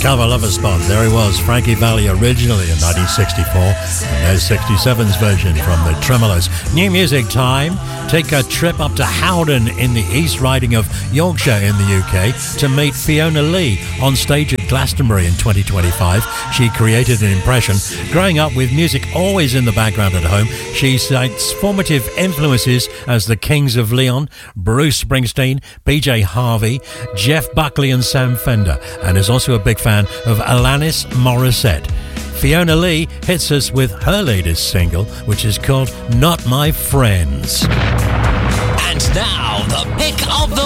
Cover Lover Spot. There he was, Frankie Valli, originally in 1964. And there's 67's version from the Tremolos. New music time. Take a trip up to Howden in the East Riding of Yorkshire in the UK to meet Fiona Lee on stage at Glastonbury in 2025. She created an impression. Growing up with music always in the background at home, she cites formative influences as the Kings of Leon, Bruce Springsteen, PJ Harvey, Jeff Buckley and Sam Fender, and is also a big fan of Alanis Morissette. Fiona Lee hits us with her latest single, which is called Not My Friends. And now, the pick of the